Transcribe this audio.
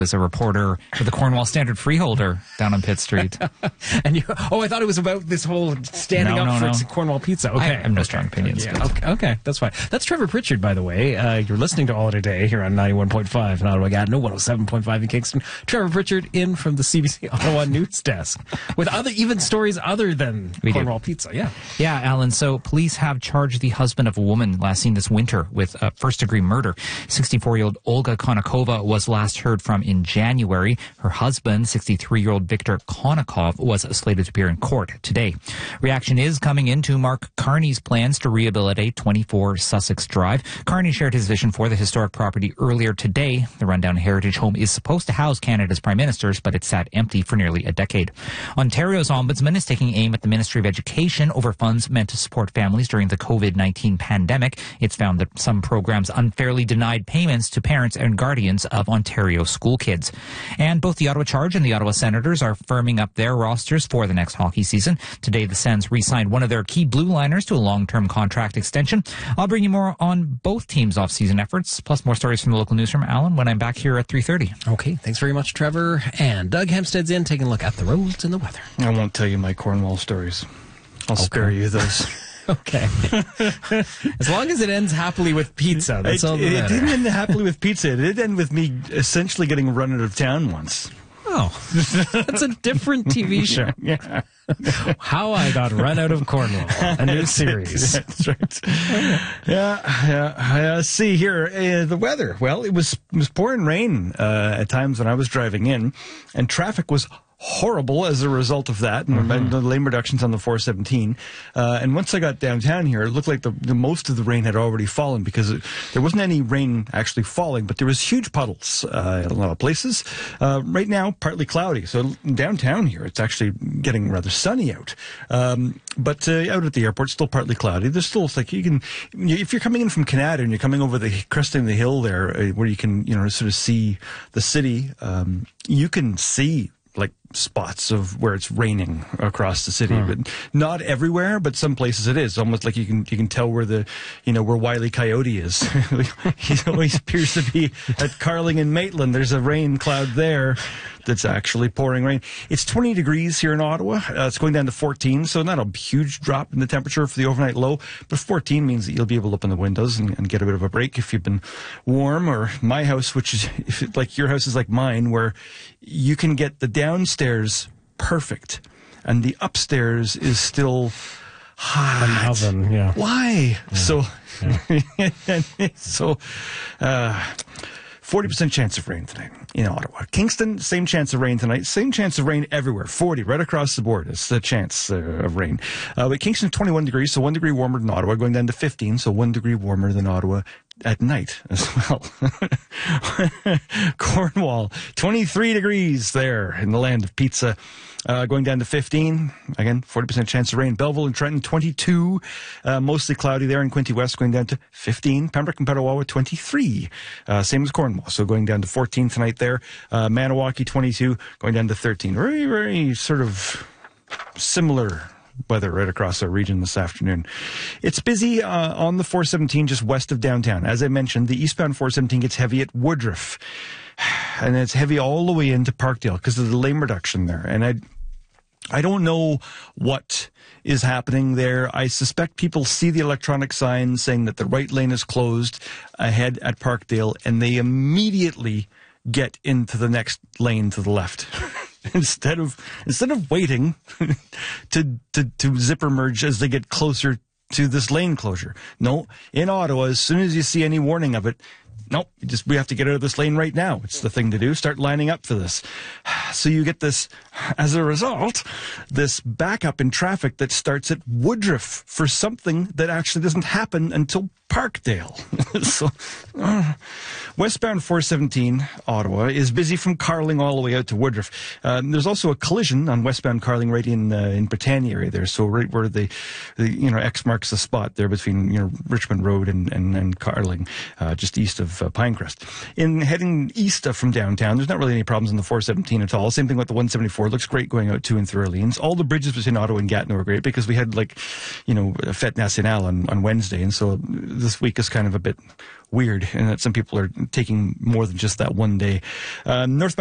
is a reporter for the Cornwall Standard Freeholder down on Pitt Street. And I thought it was about this whole standing up for Cornwall pizza. Okay. I have no strong opinions. Yeah. Okay, that's fine. That's Trevor Pritchard, by the way. You're listening to All Today here on 91.5 in Ottawa, Gatineau, 107.5 in Kingston. Trevor Pritchard in from the CBC Ottawa news desk with even stories other than Cornwall pizza. Yeah, Alan. So police have charged the husband of a woman last seen this winter with first-degree murder. 64-year-old Olga Konakova was last heard from in January. Her husband, 63-year-old Viktor Konakov, was slated to appear in court today. Reaction is coming in to Mark Carney's plans to rehabilitate 24 Sussex Drive. Carney shared his vision for the historic property earlier today. The rundown heritage home is supposed to house Canada's prime ministers, but it's sat empty for nearly a decade. Ontario's ombudsman is taking aim at the Ministry of Education over funds meant to support families during the COVID-19 pandemic. It's found that some programs unfairly denied payments to parents and guardians of Ontario school kids. And both the Ottawa Charge and the Ottawa Senators are firming up their rosters for the next hockey season. Today, the Sens re-signed one of their key blue liners to a long-term contract extension. I'll bring you more on both teams' off-season efforts, plus more stories from the local newsroom, Alan, when I'm back here at 3:30. Okay, thanks very much, Trevor. And Doug Hempstead's in, taking a look at the roads and the weather. I won't tell you my Cornwall stories. I'll spare you those. Okay. As long as it ends happily with pizza, that's all that matters. It didn't end happily with pizza. It did end with me essentially getting run out of town once. Oh, that's a different TV show. Yeah. How I Got Run Out of Cornwall, a new series. That's right. Yeah. See here, the weather. Well, it was pouring rain at times when I was driving in, and traffic was horrible as a result of that, and the lane reductions on the 417. And once I got downtown here, it looked like the most of the rain had already fallen because there wasn't any rain actually falling, but there was huge puddles in a lot of places. Right now, partly cloudy. So downtown here, it's actually getting rather sunny out. But out at the airport, still partly cloudy. There's still like if you're coming in from Canada and you're coming over cresting the hill there, where you can sort of see the city, you can see like spots of where it's raining across the city, but not everywhere, but some places it is. Almost like you can tell where where Wile E. Coyote is. He always appears to be at Carling and Maitland. There's a rain cloud there that's actually pouring rain. It's 20 degrees here in Ottawa. It's going down to 14, so not a huge drop in the temperature for the overnight low, but 14 means that you'll be able to open the windows and get a bit of a break if you've been warm. Or my house, which is like your house is like mine, where you can get the downstairs perfect and the upstairs is still hot. An oven, yeah. Why? Yeah. So 40% chance of rain tonight in Ottawa. Kingston, same chance of rain tonight. Same chance of rain everywhere. 40, right across the board. It's the chance of rain. But Kingston, 21 degrees, so 1 degree warmer than Ottawa, going down to 15, so 1 degree warmer than Ottawa at night as well. Cornwall, 23 degrees there in the land of pizza. Going down to 15. Again, 40% chance of rain. Belleville and Trenton, 22. Mostly cloudy there in Quinte West, going down to 15. Pembroke and Petawawa, 23. Same as Cornwall, so going down to 14 tonight there. Maniwaki, 22, going down to 13. Very, very sort of similar weather right across our region this afternoon. It's busy on the 417 just west of downtown. As I mentioned, the eastbound 417 gets heavy at Woodruff. And it's heavy all the way into Parkdale because of the lane reduction there. And I don't know what is happening there. I suspect people see the electronic sign saying that the right lane is closed ahead at Parkdale, and they immediately get into the next lane to the left. Instead of waiting to zipper merge as they get closer to this lane closure. No, in Ottawa, as soon as you see any warning of it, nope, we have to get out of this lane right now. It's the thing to do. Start lining up for this. So you get this, as a result, this backup in traffic that starts at Woodruff for something that actually doesn't happen until Parkdale. So, westbound 417 Ottawa is busy from Carling all the way out to Woodruff. There's also a collision on westbound Carling right in Britannia area there. So right where the X marks the spot there between Richmond Road and Carling, just east of Pinecrest. In heading east from downtown, there's not really any problems on the 417 at all. Same thing with the 174. Looks great going out to and through Orleans. All the bridges between Ottawa and Gatineau are great because we had Fête Nationale on Wednesday, and so this week is kind of a bit weird, and that some people are taking more than just that one day. North